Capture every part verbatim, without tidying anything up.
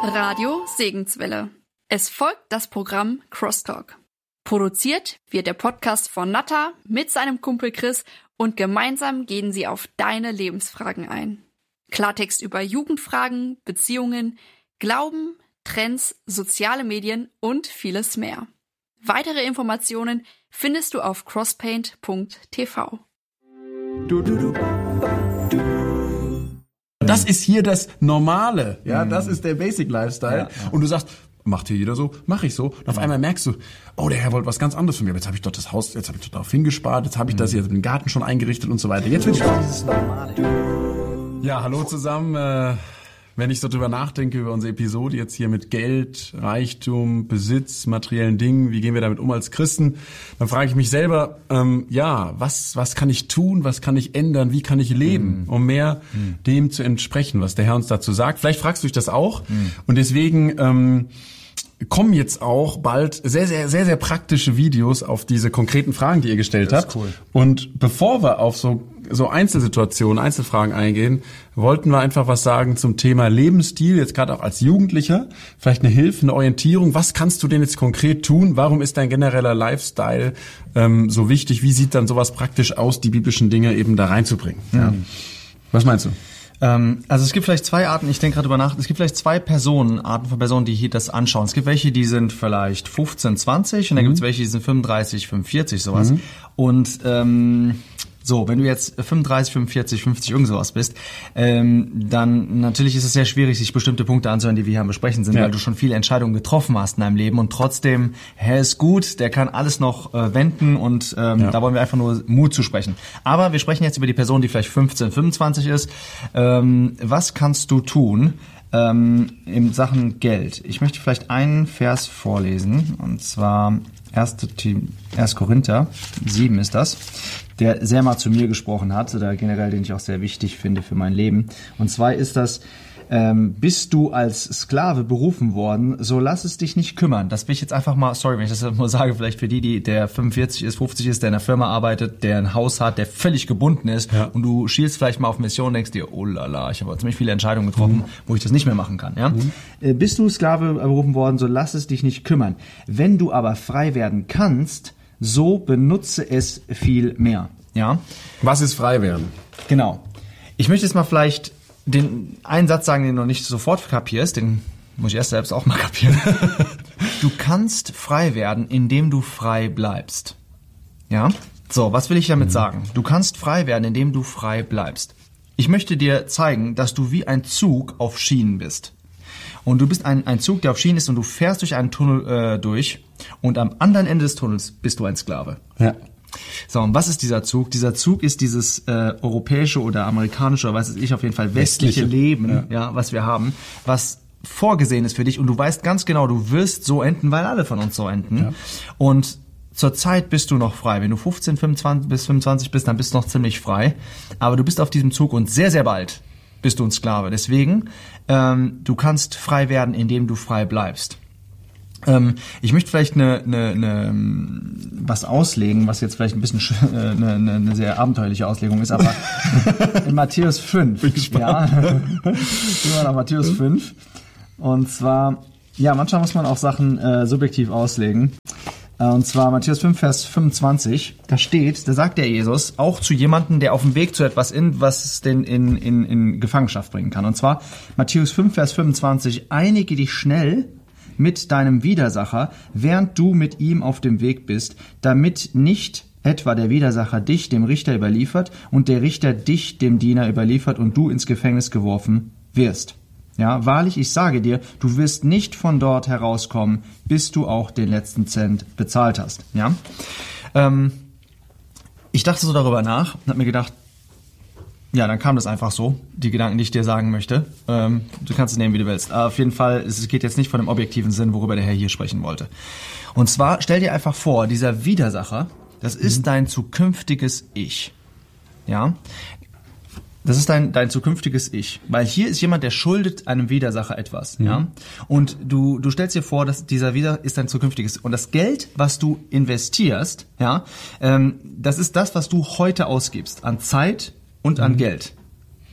Radio Segenswelle. Es folgt das Programm Crosstalk. Produziert wird der Podcast von Natta mit seinem Kumpel Chris und gemeinsam gehen sie auf deine Lebensfragen ein. Klartext über Jugendfragen, Beziehungen, Glauben, Trends, soziale Medien und vieles mehr. Weitere Informationen findest du auf crosspaint punkt t v. Du, du, du, du. Das ist hier das Normale, ja, das ist der Basic Lifestyle. Ja, ja. Und du sagst, macht hier jeder so, mach ich so. Und auf einmal merkst du, oh, der Herr wollte was ganz anderes von mir. Jetzt habe ich doch das Haus, jetzt habe ich doch darauf hingespart, jetzt habe ich das, jetzt den Garten schon eingerichtet und so weiter. Jetzt will ich doch dieses Normale. Ja, hallo zusammen. Äh, wenn ich so drüber nachdenke über unsere Episode jetzt hier mit Geld, Reichtum, Besitz, materiellen Dingen, wie gehen wir damit um als Christen, dann frage ich mich selber, ähm, ja, was was kann ich tun, was kann ich ändern, wie kann ich leben, mhm. um mehr mhm. dem zu entsprechen, was der Herr uns dazu sagt. Vielleicht fragst du dich das auch mhm. und deswegen ähm, kommen jetzt auch bald sehr, sehr, sehr, sehr praktische Videos auf diese konkreten Fragen, die ihr gestellt habt. Cool. Und bevor wir auf so so Einzelsituationen, Einzelfragen eingehen, wollten wir einfach was sagen zum Thema Lebensstil, jetzt gerade auch als Jugendlicher. Vielleicht eine Hilfe, eine Orientierung. Was kannst du denn jetzt konkret tun? Warum ist dein genereller Lifestyle ähm, so wichtig? Wie sieht dann sowas praktisch aus, die biblischen Dinge eben da reinzubringen? Mhm. Ja. Was meinst du? Also es gibt vielleicht zwei Arten, ich denke gerade über nach, es gibt vielleicht zwei Personen, Arten von Personen, die hier das anschauen. Es gibt welche, die sind vielleicht fünfzehn, zwanzig und dann mhm. gibt es welche, die sind fünfunddreißig, fünfundvierzig, sowas. Mhm. Und ähm, so, wenn du jetzt fünfunddreißig, fünfundvierzig, fünfzig irgend sowas bist, ähm, dann natürlich ist es sehr schwierig, sich bestimmte Punkte anzuhören, die wir hier am Besprechen sind, ja. weil du schon viele Entscheidungen getroffen hast in deinem Leben und trotzdem, Herr ist gut, der kann alles noch äh, wenden und ähm, ja. da wollen wir einfach nur Mut zu sprechen. Aber wir sprechen jetzt über die Person, die vielleicht fünfzehn, fünfundzwanzig ist. Ähm, was kannst du tun ähm, in Sachen Geld? Ich möchte vielleicht einen Vers vorlesen und zwar erster Korinther sieben ist das, der sehr mal zu mir gesprochen hat, oder generell, den ich auch sehr wichtig finde für mein Leben. Und zwar ist das, ähm, bist du als Sklave berufen worden, so lass es dich nicht kümmern. Das will ich jetzt einfach mal, sorry, wenn ich das nur sage, vielleicht für die, die der fünfundvierzig ist, fünfzig ist, der in einer Firma arbeitet, der ein Haus hat, der völlig gebunden ist ja. und du schielst vielleicht mal auf Mission und denkst dir, oh lala, ich habe ziemlich viele Entscheidungen getroffen, mhm. wo ich das nicht mehr machen kann. Ja? Mhm. Äh, bist du Sklave berufen worden, so lass es dich nicht kümmern. Wenn du aber frei werden kannst, so benutze es viel mehr. Ja. Was ist frei werden? Genau. Ich möchte jetzt mal vielleicht den einen Satz sagen, den du noch nicht sofort kapierst, den muss ich erst selbst auch mal kapieren. Du kannst frei werden, indem du frei bleibst. Ja? So, was will ich damit mhm. sagen? Du kannst frei werden, indem du frei bleibst. Ich möchte dir zeigen, dass du wie ein Zug auf Schienen bist. Und du bist ein, ein Zug, der auf Schienen ist und du fährst durch einen Tunnel äh, durch und am anderen Ende des Tunnels bist du ein Sklave. Ja. So, und was ist dieser Zug? Dieser Zug ist dieses äh, europäische oder amerikanische, oder weiß ich auf jeden Fall, westliche, westliche. Leben, ja. ja, was wir haben, was vorgesehen ist für dich und du weißt ganz genau, du wirst so enden, weil alle von uns so enden. Ja. Und zurzeit bist du noch frei. Wenn du fünfzehn, fünfundzwanzig bis fünfundzwanzig bist, dann bist du noch ziemlich frei. Aber du bist auf diesem Zug und sehr, sehr bald bist du ein Sklave. Deswegen, ähm, du kannst frei werden, indem du frei bleibst. Ähm, ich möchte vielleicht eine, eine, eine, was auslegen, was jetzt vielleicht ein bisschen äh, eine, eine sehr abenteuerliche Auslegung ist, aber in Matthäus fünf. Bin gespannt. Ja, gehen wir nach Matthäus fünf. Und zwar, ja, manchmal muss man auch Sachen äh, subjektiv auslegen. Und zwar Matthäus fünf, Vers fünfundzwanzig, da steht, da sagt der Jesus auch zu jemandem, der auf dem Weg zu etwas in, was es den in, in, in Gefangenschaft bringen kann. Und zwar Matthäus fünf, Vers fünfundzwanzig, einige dich schnell mit deinem Widersacher, während du mit ihm auf dem Weg bist, damit nicht etwa der Widersacher dich dem Richter überliefert und der Richter dich dem Diener überliefert und du ins Gefängnis geworfen wirst. Ja, wahrlich, ich sage dir, du wirst nicht von dort herauskommen, bis du auch den letzten Cent bezahlt hast. Ja, ähm, ich dachte so darüber nach und habe mir gedacht, ja, dann kam das einfach so, die Gedanken, die ich dir sagen möchte. Ähm, du kannst es nehmen, wie du willst. Aber auf jeden Fall, es geht jetzt nicht von dem objektiven Sinn, worüber der Herr hier sprechen wollte. Und zwar, stell dir einfach vor, dieser Widersacher, das ist mhm. dein zukünftiges Ich. Ja, das ist dein, dein zukünftiges Ich. Weil hier ist jemand, der schuldet einem Widersacher etwas. Mhm. Ja? Und du, du stellst dir vor, dass dieser Widersacher ist dein zukünftiges. Und das Geld, was du investierst, ja, ähm, das ist das, was du heute ausgibst. An Zeit und an mhm. Geld.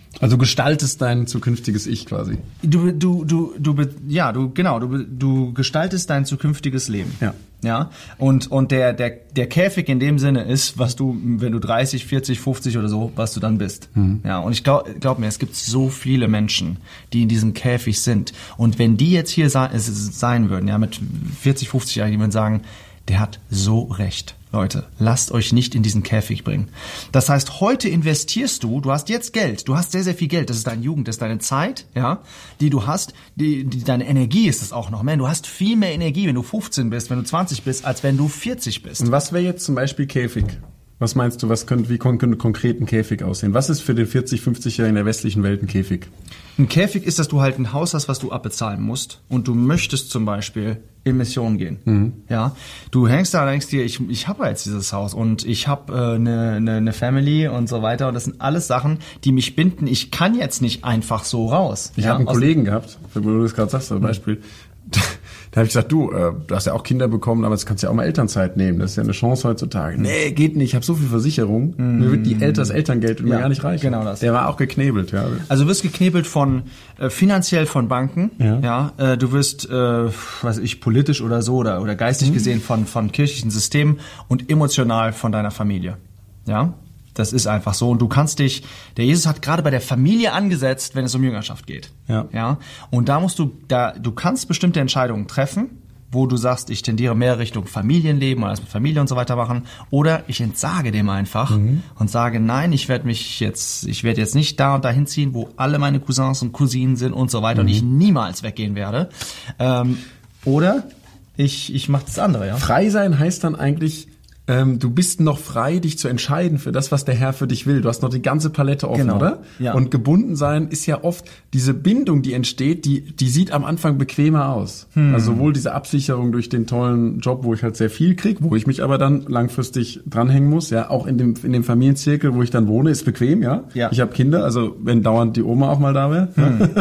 Also du gestaltest dein zukünftiges Ich quasi. Du, du, du, du, ja, du, genau, du, du gestaltest dein zukünftiges Leben. Ja. Ja. Und, und der, der, der Käfig in dem Sinne ist, was du, wenn du dreißig, vierzig, fünfzig oder so, was du dann bist. Mhm. Ja. Und ich glaub, glaub mir, es gibt so viele Menschen, die in diesem Käfig sind. Und wenn die jetzt hier sein, sein würden, ja, mit vierzig, fünfzig Jahren, die würden sagen, der hat so recht. Leute, lasst euch nicht in diesen Käfig bringen. Das heißt, heute investierst du, du hast jetzt Geld, du hast sehr, sehr viel Geld, das ist deine Jugend, das ist deine Zeit, ja, die du hast, die, die, deine Energie ist es auch noch, man, du hast viel mehr Energie, wenn du fünfzehn bist, wenn du zwanzig bist, als wenn du vierzig bist. Und was wäre jetzt zum Beispiel Käfig? Was meinst du, was könnte, wie könnte konkret ein Käfig aussehen? Was ist für den vierzig-, fünfzigjährigen in der westlichen Welt ein Käfig? Ein Käfig ist, dass du halt ein Haus hast, was du abbezahlen musst und du möchtest zum Beispiel in Mission gehen. Mhm. Ja, du hängst da und denkst dir, ich, ich habe jetzt dieses Haus und ich habe eine äh, ne, ne, ne Family und so weiter und das sind alles Sachen, die mich binden. Ich kann jetzt nicht einfach so raus. Ich ja, habe einen Kollegen gehabt, wo du das gerade sagst, zum Beispiel. Da habe ich gesagt, du, äh, du hast ja auch Kinder bekommen, aber jetzt kannst du ja auch mal Elternzeit nehmen. Das ist ja eine Chance heutzutage. Nee, geht nicht. Ich habe so viel Versicherung. Mm. Mir wird die El- das Elterngeld ja, mir gar nicht reichen. Genau das. Der war auch geknebelt, ja. Also du wirst geknebelt von äh, finanziell von Banken, ja. ja äh, du wirst, äh, weiß ich, politisch oder so oder oder geistig mm. gesehen von von kirchlichen Systemen und emotional von deiner Familie, ja. Das ist einfach so. Und du kannst dich, der Jesus hat gerade bei der Familie angesetzt, wenn es um Jüngerschaft geht. Ja. Ja. Und da musst du, da, du kannst bestimmte Entscheidungen treffen, wo du sagst, ich tendiere mehr Richtung Familienleben oder das mit Familie und so weiter machen. Oder ich entsage dem einfach mhm. und sage, nein, ich werde mich jetzt, ich werde jetzt nicht da und dahin ziehen, wo alle meine Cousins und Cousinen sind und so weiter mhm. und ich niemals weggehen werde. Ähm, oder ich, ich mache das andere, ja. Frei sein heißt dann eigentlich, Ähm, du bist noch frei, dich zu entscheiden für das, was der Herr für dich will. Du hast noch die ganze Palette offen, genau. oder? Ja. Und gebunden sein ist ja oft diese Bindung, die entsteht, die die sieht am Anfang bequemer aus. Hm. Also sowohl diese Absicherung durch den tollen Job, wo ich halt sehr viel krieg, wo ich mich aber dann langfristig dranhängen muss, ja, auch in dem in dem Familienzirkel, wo ich dann wohne, ist bequem, ja. ja. Ich habe Kinder, also wenn dauernd die Oma auch mal da wäre. Hm. Ja.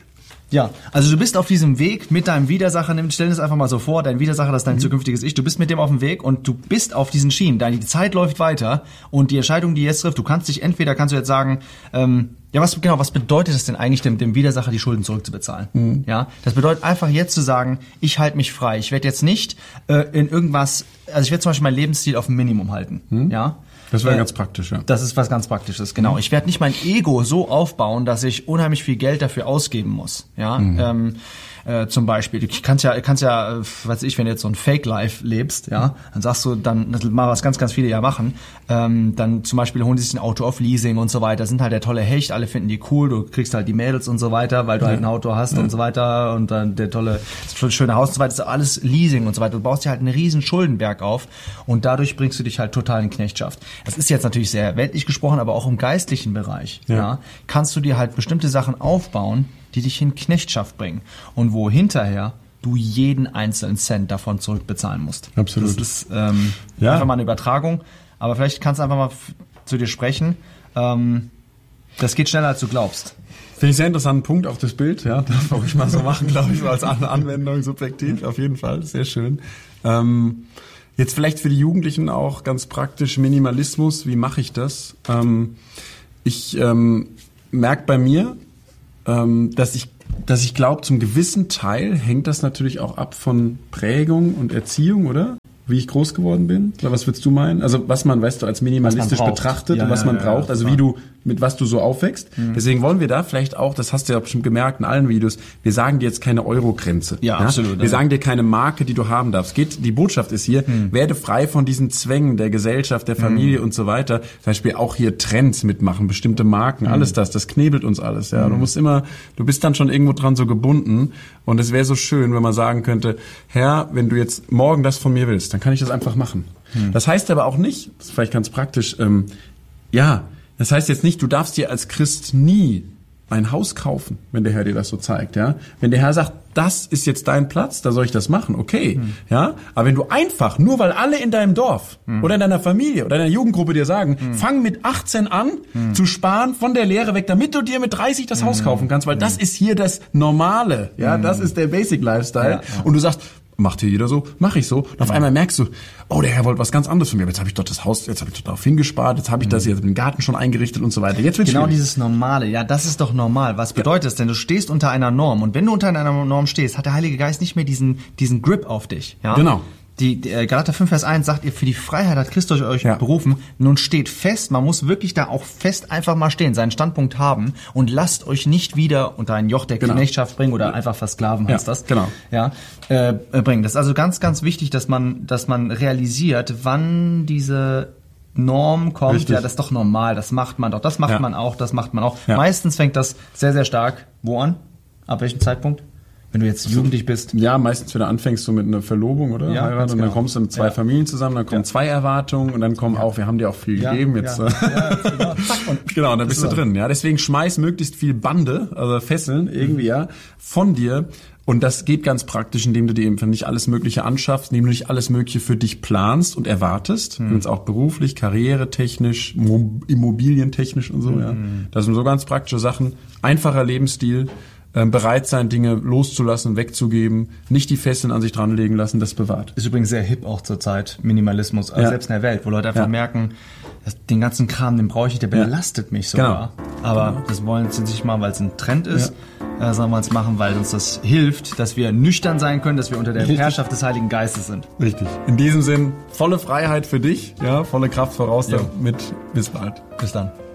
Ja, also du bist auf diesem Weg mit deinem Widersacher, stell dir das einfach mal so vor, dein Widersacher, das ist dein mhm. zukünftiges Ich, du bist mit dem auf dem Weg und du bist auf diesen Schienen, deine Zeit läuft weiter und die Entscheidung, die jetzt trifft, du kannst dich entweder, kannst du jetzt sagen, ähm, ja, was genau, was bedeutet es denn eigentlich, dem, dem Widersacher die Schulden zurückzubezahlen? Mhm. Ja, das bedeutet einfach jetzt zu sagen, ich halte mich frei, ich werde jetzt nicht äh, in irgendwas, also ich werde zum Beispiel meinen Lebensstil auf ein Minimum halten, mhm. ja. Das wäre äh, ganz praktisch, ja. Das ist was ganz Praktisches, genau. Ich werde nicht mein Ego so aufbauen, dass ich unheimlich viel Geld dafür ausgeben muss, ja. Mhm. Ähm, äh, zum Beispiel, du kannst ja, kannst ja, äh, weiß ich, wenn du jetzt so ein Fake-Life lebst, ja, dann sagst du, dann mal was ganz, ganz viele ja machen, ähm, dann zum Beispiel holen die sich ein Auto auf Leasing und so weiter, sind halt der tolle Hecht, alle finden die cool, du kriegst halt die Mädels und so weiter, weil du ja. halt ein Auto hast ja. und so weiter und dann der tolle, das schöne Haus und so weiter, das ist alles Leasing und so weiter. Du baust dir halt einen riesen Schuldenberg auf und dadurch bringst du dich halt total in Knechtschaft. Das ist jetzt natürlich sehr weltlich gesprochen, aber auch im geistlichen Bereich, ja, ja kannst du dir halt bestimmte Sachen aufbauen, die dich in Knechtschaft bringen und wo hinterher du jeden einzelnen Cent davon zurückbezahlen musst. Absolut. Das ist ähm, ja. einfach mal eine Übertragung, aber vielleicht kannst du einfach mal f- zu dir sprechen. Ähm, das geht schneller, als du glaubst. Finde ich sehr interessanten Punkt, auch das Bild, ja, darf auch ich mal so machen, glaube ich, als Anwendung subjektiv, auf jeden Fall, sehr schön. Ähm, jetzt vielleicht für die Jugendlichen auch ganz praktisch Minimalismus, wie mache ich das? Ähm, ich ähm, merke bei mir, ähm, dass ich dass ich glaube, zum gewissen Teil hängt das natürlich auch ab von Prägung und Erziehung, oder? Wie ich groß geworden bin? Oder was würdest du meinen? Also was man, weißt du, als minimalistisch betrachtet ja, und was ja, man ja, braucht, ja, also wie du, mit was du so aufwächst. Mhm. Deswegen wollen wir da vielleicht auch, das hast du ja bestimmt gemerkt in allen Videos, wir sagen dir jetzt keine Euro-Grenze. Ja, ja? absolut. Wir ja. sagen dir keine Marke, die du haben darfst. Geht, die Botschaft ist hier, mhm. werde frei von diesen Zwängen der Gesellschaft, der Familie mhm. und so weiter. Zum Beispiel auch hier Trends mitmachen, bestimmte Marken, mhm. alles das, das knebelt uns alles. Ja, mhm. Du musst immer, du bist dann schon irgendwo dran so gebunden und es wäre so schön, wenn man sagen könnte, Herr, wenn du jetzt morgen das von mir willst, dann kann ich das einfach machen. Hm. Das heißt aber auch nicht, das ist vielleicht ganz praktisch, ähm, ja, das heißt jetzt nicht, du darfst dir als Christ nie ein Haus kaufen, wenn der Herr dir das so zeigt, ja. Wenn der Herr sagt, das ist jetzt dein Platz, da soll ich das machen, okay, hm. ja. Aber wenn du einfach, nur weil alle in deinem Dorf hm. oder in deiner Familie oder in deiner Jugendgruppe dir sagen, hm. fang mit achtzehn an hm. zu sparen von der Lehre weg, damit du dir mit dreißig das hm. Haus kaufen kannst, weil hm. das ist hier das Normale, ja. Hm. Das ist der Basic Lifestyle. Ja, ja. Und du sagst, macht hier jeder so, mache ich so. Und auf einmal merkst du, oh, der Herr wollte was ganz anderes von mir. Jetzt habe ich dort das Haus, jetzt habe ich dort darauf hingespart, jetzt habe ich das, jetzt den Garten schon eingerichtet und so weiter. Jetzt wird's genau schwierig. Dieses Normale, ja, das ist doch normal. Was bedeutet das denn? Du stehst unter einer Norm und wenn du unter einer Norm stehst, hat der Heilige Geist nicht mehr diesen diesen Grip auf dich. Ja? Genau. Die, die äh, Galater fünf, Vers eins sagt, ihr für die Freiheit hat Christus euch Ja. berufen. Nun steht fest, man muss wirklich da auch fest einfach mal stehen, seinen Standpunkt haben und lasst euch nicht wieder unter ein Joch der Genau. Knechtschaft bringen oder einfach versklaven heißt Ja, das. genau. Ja, äh, äh, bringen. Das ist also ganz, ganz wichtig, dass man, dass man realisiert, wann diese Norm kommt. Richtig. Ja, das ist doch normal, das macht man doch, das macht Ja. man auch, das macht man auch. Ja. Meistens fängt das sehr, sehr stark wo an? Ab welchem Zeitpunkt? Wenn du jetzt jugendlich bist. Ja, meistens, wenn du anfängst so mit einer Verlobung oder Ja, Heirat ganz und dann genau. kommst du mit zwei Ja. Familien zusammen, dann kommen Ja. zwei Erwartungen und dann kommen auch, wir haben dir auch viel Ja, gegeben. Jetzt, ja, äh, ja, genau. Zack, und genau, und dann bist du so. drin. Ja, deswegen schmeiß möglichst viel Bande, also Fesseln irgendwie ja, von dir. Und das geht ganz praktisch, indem du dir eben nicht alles Mögliche anschaffst, indem du nicht alles Mögliche für dich planst und erwartest, Hm. jetzt auch beruflich, karrieretechnisch, mo- immobilientechnisch und so. Ja, Hm. das sind so ganz praktische Sachen. Einfacher Lebensstil. Ähm, bereit sein, Dinge loszulassen, wegzugeben, nicht die Fesseln an sich dranlegen lassen, das bewahrt. Ist übrigens sehr hip auch zur Zeit, Minimalismus, also Ja. selbst in der Welt, wo Leute einfach Ja. merken, dass den ganzen Kram, den brauche ich nicht, der Ja. belastet mich sogar. Genau. Aber das wollen sie nicht machen, weil es ein Trend ist, äh, sondern wollen es machen, weil uns das hilft, dass wir nüchtern sein können, dass wir unter der Richtig. Herrschaft des Heiligen Geistes sind. Richtig. In diesem Sinn, volle Freiheit für dich, ja, volle Kraft voraus Ja. damit. Bis bald. Bis dann.